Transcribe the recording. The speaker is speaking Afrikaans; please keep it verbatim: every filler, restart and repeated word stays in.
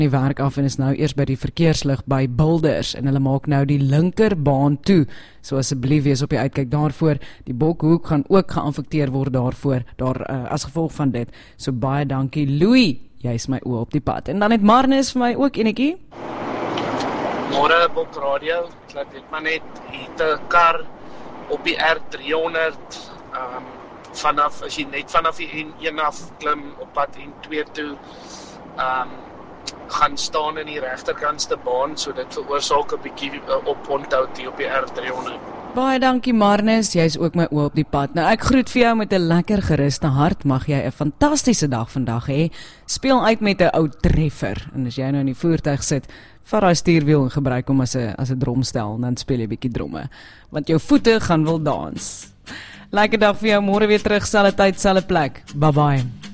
die werk af en is nou eers by die verkeerslig by Boulders en hulle maak nou die linkerbaan toe. So asseblief wees op die uitkyk daarvoor. Die Bokhoek gaan ook geaffekteer word daarvoor, daar uh, as gevolg van dit. So baie dankie Louis, jy is my oë op die pad. En dan het Marnus vir my ook enetjie. Môre Bok Radio, ek laat dit maar net hier 'n kar op die R drie honderd, um, vanaf, as jy net vanaf die N een af klim op pad N twee toe, um, gaan staan in die regterkantste baan, so dit veroorsaak 'n bietjie uh, oponthoud hier op die R drie honderd. Baie dankie Marnus, jy is ook my oë op die pad. Nou ek groet vir jou met 'n lekker geruste hart, mag jy 'n fantastiese dag vandag hê. Speel uit met 'n ou treffer, en as jy nou in die voertuig sit, vat daai stuurwiel en gebruik hom as 'n as 'n dromstel, en dan speel jy 'n bietjie dromme, want jou voete gaan wil dans. Lekker dag vir jou, môre weer terug, selfde tyd, selfde plek. Bye bye.